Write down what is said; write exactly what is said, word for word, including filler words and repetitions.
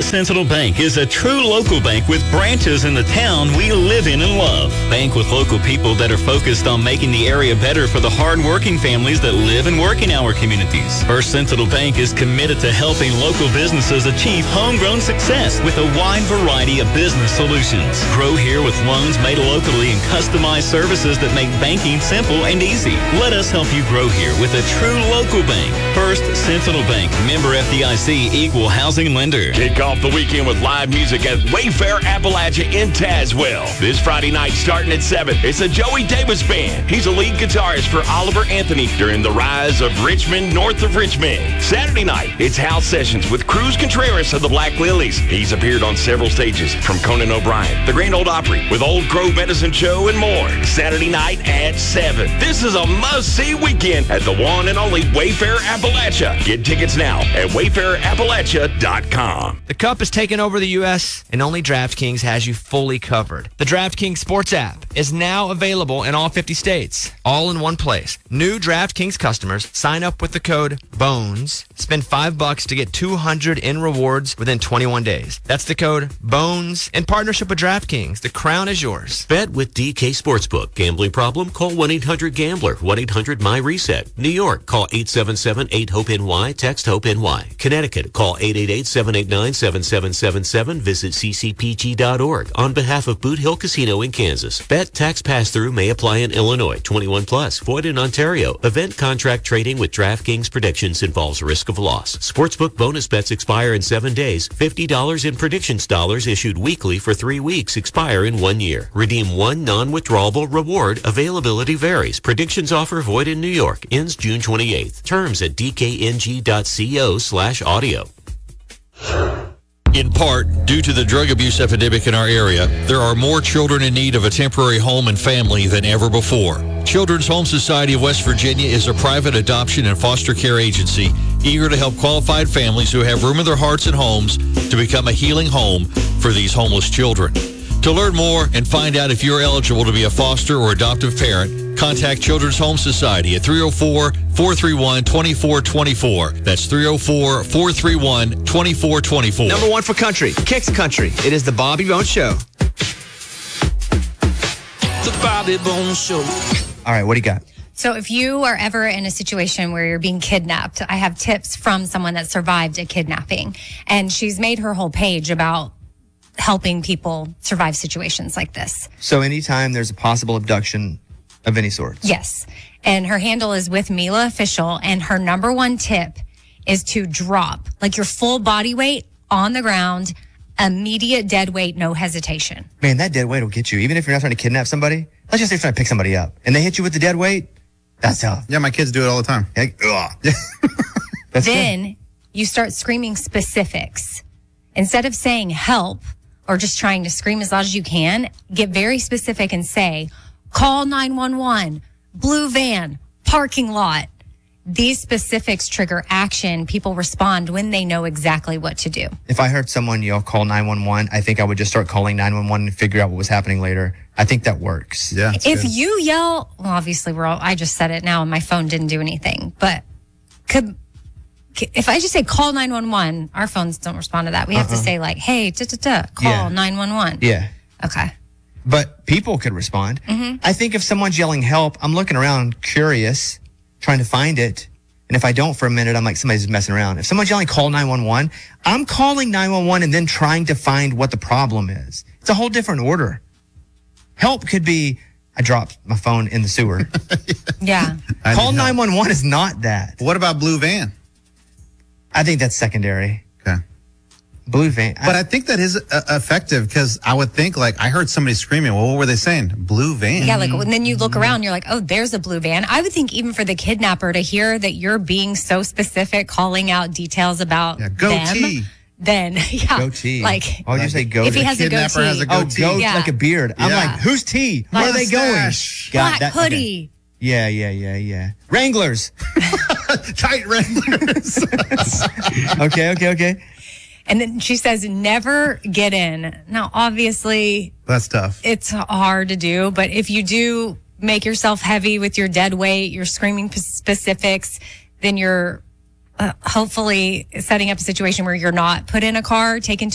First Sentinel Bank is a true local bank with branches in the town we live in and love. Bank with local people that are focused on making the area better for the hard-working families that live and work in our communities. First Sentinel Bank is committed to helping local businesses achieve homegrown success with a wide variety of business solutions. Grow here with loans made locally and customized services that make banking simple and easy. Let us help you grow here with a true local bank. First Sentinel Bank, member F D I C, equal housing lender. Kick off the weekend with live music at Wayfair Appalachia in Tazewell. This Friday night starting at seven, it's a Joey Davis Band. He's a lead guitarist for Oliver Anthony during the rise of Richmond, north of Richmond. Saturday night, it's house sessions with Cruz Contreras of the Black Lilies. He's appeared on several stages, from Conan O'Brien, the Grand Ole Opry, with Old Grove Medicine Show, and more. Saturday night at seven. This is a must-see weekend at the one and only Wayfair Appalachia. Get tickets now at wayfair appalachia dot com. The Cup is taking over the U S, and only DraftKings has you fully covered. The DraftKings Sports app is now available in all fifty states, all in one place. New DraftKings customers sign up with the code BONES, spend five bucks to get two hundred in rewards within twenty-one days. That's the code BONES in partnership with DraftKings. The crown is yours. Bet with D K Sportsbook. Gambling problem? Call one eight hundred gambler, one eight hundred my reset. New York, call eight seven seven eight hope N Y, text HOPE-NY. Connecticut, call eight eight eight seven eight nine seven seven seven seven. Visit c c p g dot org. On behalf of Boot Hill Casino in Kansas. Bet tax pass-through may apply in Illinois. twenty-one plus. Void in Ontario. Event contract trading with DraftKings predictions involves risk of loss. Sportsbook bonus bets expire in seven days. fifty dollars in predictions dollars issued weekly for three weeks expire in one year. Redeem one non-withdrawable reward. Availability varies. Predictions offer void in New York. Ends June twenty-eighth. Terms at d k n g dot co slash audio. In part, due to the drug abuse epidemic in our area, there are more children in need of a temporary home and family than ever before. Children's Home Society of West Virginia is a private adoption and foster care agency eager to help qualified families who have room in their hearts and homes to become a healing home for these homeless children. To learn more and find out if you're eligible to be a foster or adoptive parent, contact Children's Home Society at three oh four, four three one, two four two four. That's three oh four, four three one, two four two four. Number one for country, Kicks Country. It is the Bobby Bones Show. The Bobby Bones Show. All right, what do you got? So if you are ever in a situation where you're being kidnapped, I have tips from someone that survived a kidnapping. And she's made her whole page about helping people survive situations like this. So anytime there's a possible abduction of any sort? Yes. And her handle is with Mila Official. And her number one tip is to drop like your full body weight on the ground, immediate dead weight, no hesitation. Man, that dead weight will get you. Even if you're not trying to kidnap somebody, let's just say you're trying to pick somebody up and they hit you with the dead weight, that's tough. Yeah, my kids do it all the time. Like, ugh. That's then good. You start screaming specifics. Instead of saying help or just trying to scream as loud as you can, get very specific and say, call nine one one, blue van, parking lot. These specifics trigger action. People respond when they know exactly what to do. If I heard someone yell, call nine one one, I think I would just start calling nine one one and figure out what was happening later. I think that works. Yeah. If good. You yell, well, obviously we're all, I just said it now and my phone didn't do anything, but could, if I just say call nine one one, our phones don't respond to that. We have uh-uh. to say like, hey, da-da-da, call yeah. nine one one. Yeah. Okay. But people could respond. Mm-hmm. I think if someone's yelling help, I'm looking around curious, trying to find it. And if I don't for a minute, I'm like, somebody's messing around. If someone's yelling call nine one one, I'm calling nine one one and then trying to find what the problem is. It's a whole different order. Help could be, I dropped my phone in the sewer. Yeah. Call nine one one is not that. What about blue van? I think that's secondary. Okay. Blue van. But I, I think that is uh, effective because I would think, like, I heard somebody screaming. Well, what were they saying? Blue van. Yeah, like, and then you look around, you're like, oh, there's a blue van. I would think even for the kidnapper to hear that you're being so specific, calling out details about yeah, goatee. them. Then, yeah. Goatee. Like, why would you say goatee? If he has a goatee. Has a goatee. Oh, goat, yeah. like a beard. I'm yeah. like, who's tea? Where like are they going? Black that, hoodie. Okay. Yeah, yeah, yeah, yeah. Wranglers. Tight Wranglers. okay, okay, okay. And then she says, never get in. Now, obviously, that's tough. It's hard to do, but if you do make yourself heavy with your dead weight, you're screaming p- specifics, then you're uh, hopefully setting up a situation where you're not put in a car, taken to